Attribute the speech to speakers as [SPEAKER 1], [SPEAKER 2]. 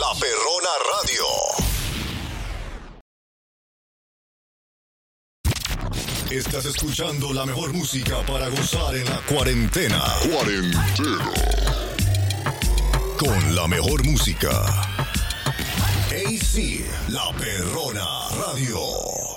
[SPEAKER 1] La Perrona Radio. Estás escuchando la mejor música para gozar en la cuarentena. Con la mejor música. AC, La Perrona Radio.